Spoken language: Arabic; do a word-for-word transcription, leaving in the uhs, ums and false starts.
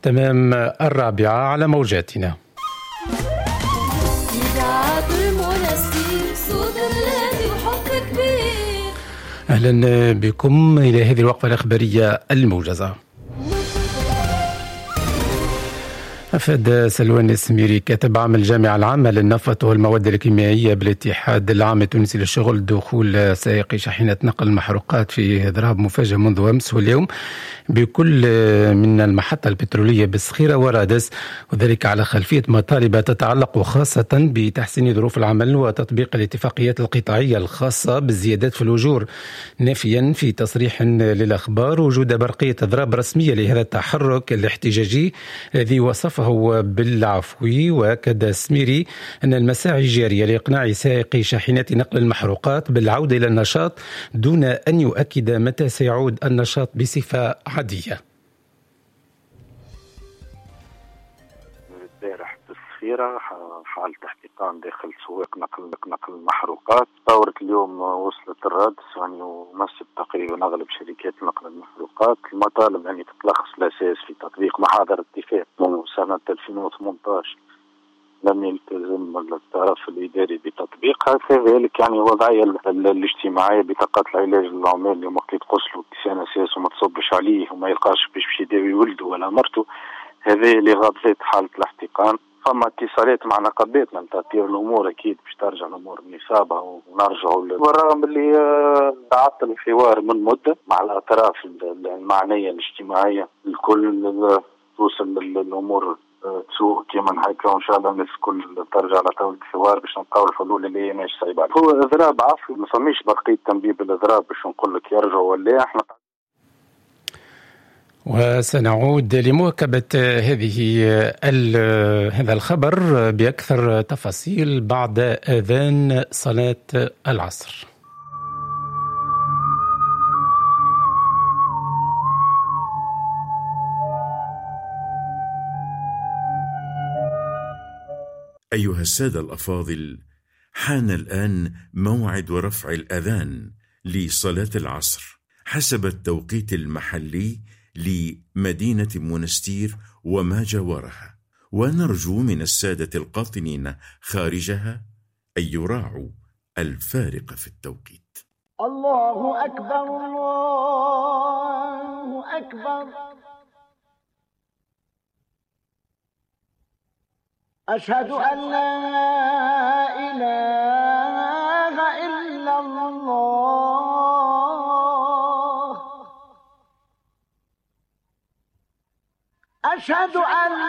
تمام الرابعة على موجاتنا. أهلا بكم إلى هذه الوقفة الإخبارية الموجزة. أفاد سلوان السميري كاتب عام الجامعة العامة للنفط والمواد الكيميائية بالاتحاد العام التونسي للشغل دخول سائقي شاحنة نقل المحروقات في إضراب مفاجئ منذ أمس واليوم بكل من المحطة البترولية بالصخيرة ورادس، وذلك على خلفية مطالب تتعلق خاصة بتحسين ظروف العمل وتطبيق الاتفاقيات القطاعية الخاصة بالزيادات في الأجور، نافيا في تصريح للأخبار وجود برقية إضراب رسمية لهذا التحرك الاحتجاجي الذي وصفه بالعفوي. وأكد السميري أن المساعي جارية لإقناع سائقي شاحنات نقل المحروقات بالعودة إلى النشاط دون أن يؤكد متى سيعود النشاط بصفة عادية. البارح بالصخيرة حالة احتقان داخل سواق نقل نقل المحروقات. ثورة اليوم وصلت الرادس يعني ومست تقريبا أغلب شركات نقل المحروقات. المطالب يعني تتلخص الأساس في تطبيق محاضر اتفاق من سنة ألفين وثمانية عشر لم يلتزم الطرف الإداري بتطبيقها، كذلك يعني وضعية الاجتماعية بطاقات العلاج للعمال اللي وقت يتقصلوا كيسان أساس وما تصبش عليه وما يلقاش باش باش يداوي ولده ولا مرته، هذه اللي غطت حالة الاحتقان. فما اتصالات مع نقاباتنا تطير الأمور أكيد باش ترجع الأمور لنصابها ونرجعوا ورغم اللي تعطل الحوار من مدة مع الأطراف المعنية الاجتماعية الكل توصل الأمور تسوق كما هكا، وان شاء الله الناس الكل ترجع على طاولة الحوار باش نلقاو الحلول اللي هي ماشي صعيبه. هو اضراب عفوي ما فماش بقيه تنبيه بالاضراب باش نقول لك يرجعوا ولا احنا. وسنعود لمواكبة هذه هذا الخبر بأكثر تفاصيل بعد أذان صلاة العصر. أيها السادة الأفاضل، حان الآن موعد رفع الأذان لصلاة العصر حسب التوقيت المحلي لمدينة منستير وما جاورها، ونرجو من السادة القاطنين خارجها أن يراعوا الفارق في التوقيت. الله أكبر الله أكبر، أشهد أن لا إله إلا الله، أشهد أن